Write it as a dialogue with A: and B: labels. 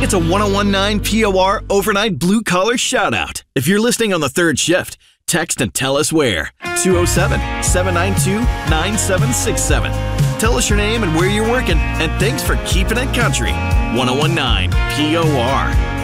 A: It's a 1019 POR overnight blue collar shout out. If you're listening on the third shift, text and tell us where. 207-792-9767. Tell us your name and where you're working, and thanks for keeping it country. 1019 POR.